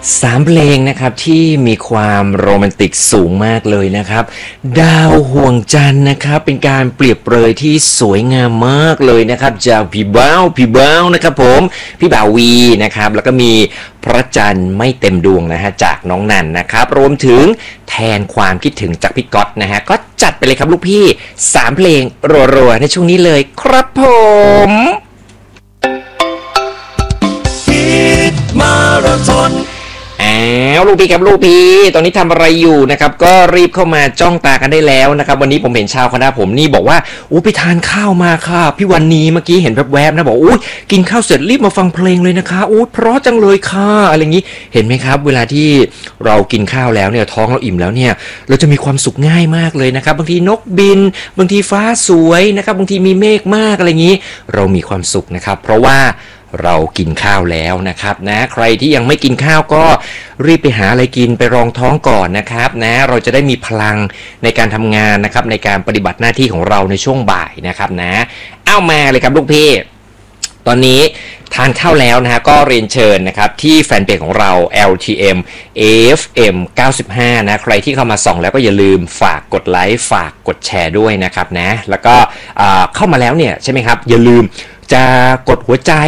3 เพลงนะครับที่มีความโรแมนติกสูงมากเลยนะครับดาวห่วงจันทร์นะครับเป็นการเปรียบเปรยที่สวยงามมากเลยนะครับจากพี่บ้าวนะครับผมพี่บ่าววีนะครับแล้วก็มีพระจันทร์ไม่เต็มดวงนะฮะจากน้องนันนะครับรวมถึงแทนความคิดถึงจากพี่ก๊อตนะฮะก็จัดไปเลยครับลูกพี่3 เพลงรัวๆในช่วงนี้เลยครับผมมาราธอนลูกพี่ครับลูกพี่ตอนนี้ทำอะไรอยู่นะครับก็รีบเข้ามาจ้องตากันได้แล้วนะครับวันนี้ผมเห็นชาวคณะผมนี่บอกว่าไปทานข้าวมาค่ะพี่วันนี้เมื่อกี้เห็นแวบๆนะบอกกินข้าวเสร็จรีบมาฟังเพลงเลยนะคะเพราะจังเลยค่ะอะไรอย่างนี้เห็นไหมครับเวลาที่เรากินข้าวแล้วเนี่ยท้องเราอิ่มแล้วเนี่ยเราจะมีความสุขง่ายมากเลยนะครับบางทีนกบินบางทีฟ้าสวยนะครับบางทีมีเมฆมากอะไรอย่างนี้เรามีความสุขนะครับเพราะว่าเรากินข้าวแล้วนะครับนะใครที่ยังไม่กินข้าวก็รีบไปหาอะไรกินไปรองท้องก่อนนะครับนะเราจะได้มีพลังในการทำงานนะครับในการปฏิบัติหน้าที่ของเราในช่วงบ่ายนะครับนะเอามาเลยครับลูกพี่ตอนนี้ทานข้าวแล้วนะฮะก็เรียนเชิญนะครับที่แฟนเพจของเรา LTM AFM 95นะใครที่เข้ามาส่องแล้วก็อย่าลืมฝากกดไลค์ฝากกดแชร์ด้วยนะครับนะแล้วก็เข้ามาแล้วเนี่ยใช่ไหมครับอย่าลืมจะกดหัวใจ